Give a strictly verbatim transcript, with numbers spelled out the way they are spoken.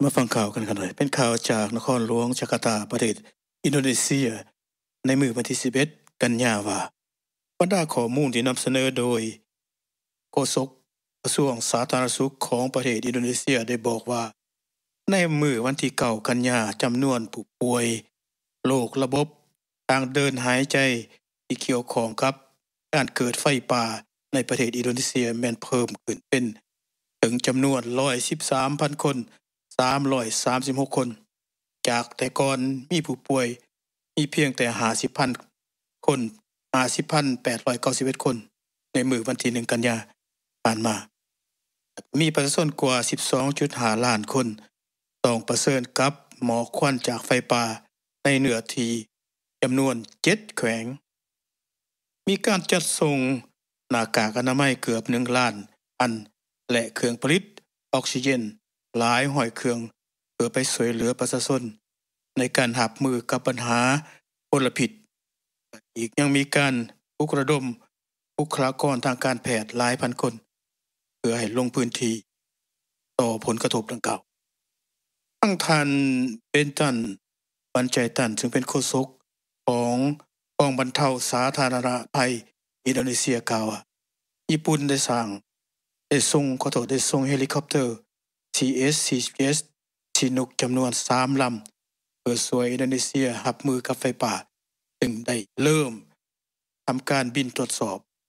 มาฟังข่าวกันกันหน่อยเป็นข่าวจากนครหลวงจาการ์ตาประเทศอินโดนีเซียในมื้อวันที่สิบเอ็ดกันยายนว่าบรรดาข้อมูลที่นำเสนอโดยโฆษกกระทรวงสาธารณสุขของประเทศอินโดนีเซียได้บอกว่าในมื้อวันที่เก้ากันยายนจำนวนผู้ป่วยโรคระบบทางเดินหายใจที่เกี่ยวข้องกับการเกิดไฟป่าในประเทศอินโดนีเซียแม้นเพิ่มขึ้นเป็นถึงจำนวน หนึ่งร้อยสิบสามพัน คนสามร้อยสามสิบหก คนจากแต่ก่อนมีผู้ป่วยมีเพียงแต่ ห้าสิบพัน คน ห้าสิบพันแปดร้อยเก้าสิบเอ็ด คนในมื้อวันที่หนึ่งกันยายนผ่านมามีประชาชนกว่า สิบสองจุดห้า ล้านคนต้องเผชิญกับหมอกควันจากไฟป่าในเนื้อที่จำนวนเจ็ดแขวงมีการจัดส่งหน้ากากอนามัยเกือบหนึ่งล้านอันและเครื่องผลิตออกซิเจนหลายร้อยเครื่องเพื่อไปช่วยเหลือประชาชนในการรับมือกับปัญหามลพิษอีกยังมีการปลุกระดมบุคลากรทางการแพทย์หลายพันคนเพื่อให้ลงพื้นที่ต่อผลกระทบดังกล่าวทั้งท่านเป็นตันบรรจัยตันซึ่งเป็นโฆษกของกองบรรเทาสาธารณภัยอินโดนีเซียกล่าวว่าญี่ปุ่นได้สร้างได้ส่งขอโทษได้ส่งเฮลิคอปเตอร์ ที เอส สี่สิบเอส Chinook จำนวนสามลำเพื่อช่วยอินโดนีเซียรับมือกับไฟป่าซึ่งได้เริ่มทำการบินตรวจสอบ